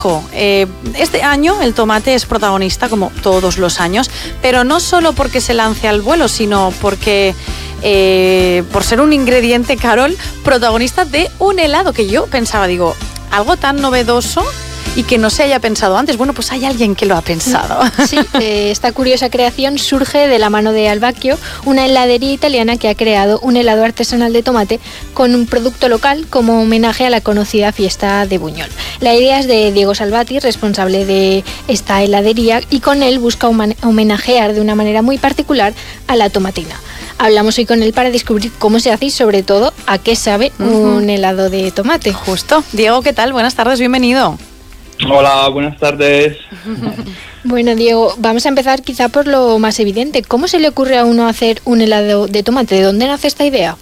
Este año el tomate es protagonista, como todos los años, pero no solo porque se lance al vuelo, sino porque por ser un ingrediente, Carol, protagonista de un helado que yo pensaba, digo, algo tan novedoso y que no se haya pensado antes. Bueno, pues hay alguien que lo ha pensado. Sí, esta curiosa creación surge de la mano de Albacchio, una heladería italiana que ha creado un helado artesanal de tomate con un producto local como homenaje a la conocida fiesta de Buñol. La idea es de Diego Salvati, responsable de esta heladería, y con él busca homenajear de una manera muy particular a la tomatina. Hablamos hoy con él para descubrir cómo se hace y sobre todo a qué sabe un helado de tomate. Justo. Diego, ¿qué tal? Buenas tardes, bienvenido. Hola, buenas tardes. Bueno, Diego, vamos a empezar quizá por lo más evidente. ¿Cómo se le ocurre a uno hacer un helado de tomate? ¿De dónde nace esta idea?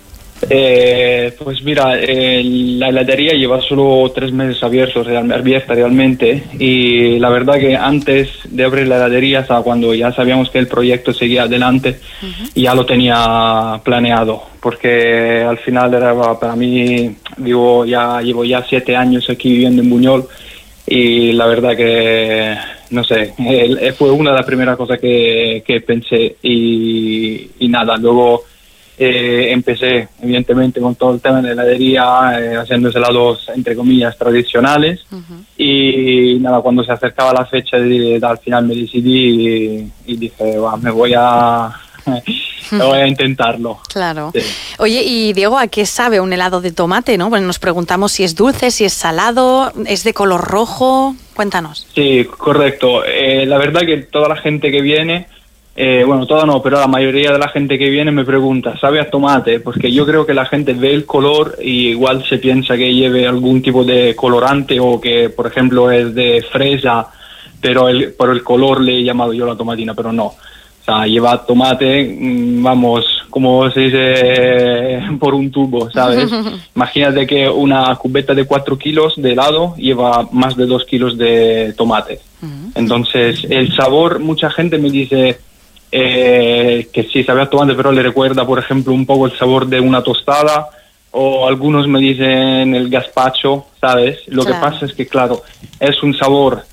Pues mira, la heladería lleva solo 3 meses abierta realmente, y la verdad que antes de abrir la heladería, cuando ya sabíamos que el proyecto seguía adelante, ya lo tenía planeado, porque al final era para mí, llevo ya 7 años aquí viviendo en Buñol, y la verdad que, no sé, fue una de las primeras cosas que pensé, y nada, luego empecé evidentemente con todo el tema de la heladería, haciendo helados entre comillas tradicionales, y nada, cuando se acercaba la fecha al final me decidí y dije, voy a intentarlo. Claro. Sí. Oye, y Diego, ¿a qué sabe un helado de tomate, no? Bueno, nos preguntamos si es dulce, si es salado, es de color rojo. Cuéntanos. Sí, correcto. La verdad que toda la gente que viene, toda no, pero la mayoría de la gente que viene me pregunta, ¿sabe a tomate? Porque yo creo que la gente ve el color y igual se piensa que lleve algún tipo de colorante o que, por ejemplo, es de fresa, pero por el color le he llamado yo la tomatina, pero no. O sea, lleva tomate, como se dice, por un tubo, ¿sabes? Imagínate que una cubeta de 4 kilos de helado lleva más de 2 kilos de tomate. Entonces, el sabor, mucha gente me dice que sí, sabe a tomate, pero le recuerda, por ejemplo, un poco el sabor de una tostada, o algunos me dicen el gazpacho, ¿sabes? Lo que pasa es que, claro, es un sabor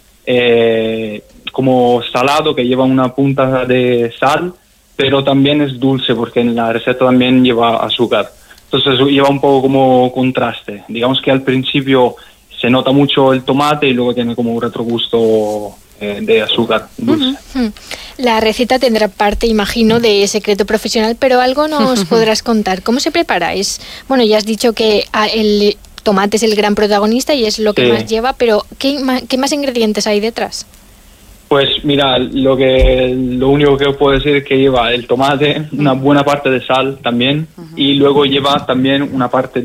como salado, que lleva una punta de sal, pero también es dulce porque en la receta también lleva azúcar. Entonces lleva un poco como contraste. Digamos que al principio se nota mucho el tomate y luego tiene como un retrogusto de azúcar dulce. La receta tendrá parte, imagino, de secreto profesional, pero algo nos podrás contar. ¿Cómo se prepara? Bueno, ya has dicho que el tomate es el gran protagonista y es lo que más lleva, pero ¿qué más ingredientes hay detrás? Pues mira, lo único que os puedo decir es que lleva el tomate, una buena parte de sal también, y luego lleva también una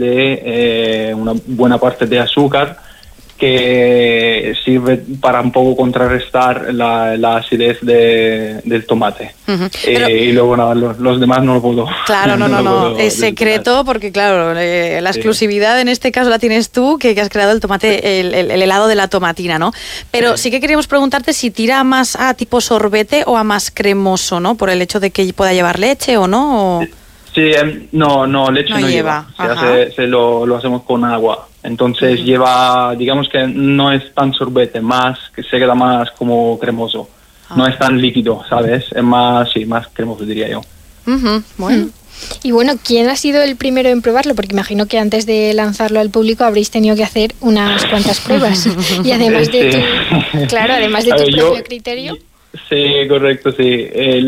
buena parte de azúcar, que sirve para un poco contrarrestar la acidez del tomate. Y luego nada, los demás no lo puedo. Claro, no. Es secreto porque, claro, la exclusividad en este caso la tienes tú, que has creado el tomate, el helado de la tomatina, ¿no? Pero sí que queríamos preguntarte si tira más a tipo sorbete o a más cremoso, ¿no? Por el hecho de que pueda llevar leche o no. ¿O? Sí, no, leche no lleva. Lo hacemos con agua. Entonces lleva, digamos que no es tan sorbete, que se queda más como cremoso. No es tan líquido, ¿sabes? Es más cremoso, diría yo. Bueno. Y bueno, ¿quién ha sido el primero en probarlo? Porque imagino que antes de lanzarlo al público habréis tenido que hacer unas cuantas pruebas. Y además de tu propio criterio. Sí, correcto, sí.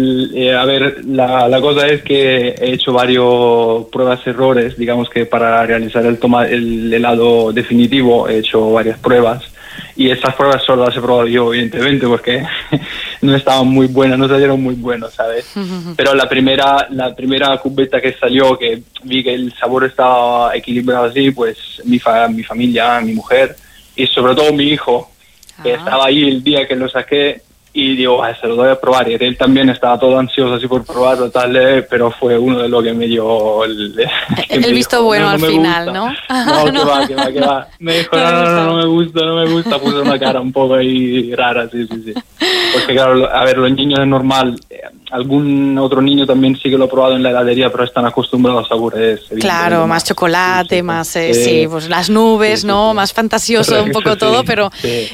La cosa es que he hecho varios pruebas-errores, digamos que para realizar el helado definitivo he hecho varias pruebas, y esas pruebas solo las he probado yo, evidentemente, porque no estaban muy buenas, no salieron muy buenos, ¿sabes? Pero la primera cubeta que salió, que vi que el sabor estaba equilibrado así, pues mi familia, mi mujer y sobre todo mi hijo, que estaba ahí el día que lo saqué, y digo, se lo voy a probar. Y él también estaba todo ansioso así por probarlo, pero fue uno de los que me dio el visto dijo, bueno al final, gusta. ¿No? No, que va. Me dijo, no me gusta. Puso una cara un poco ahí rara, sí. Porque claro, a ver, los niños es normal. Algún otro niño también sí que lo ha probado en la heladería, pero están acostumbrados a sabores. Claro, más chocolate, más, pues las nubes, ¿no? Más fantasioso correcto, un poco todo, pero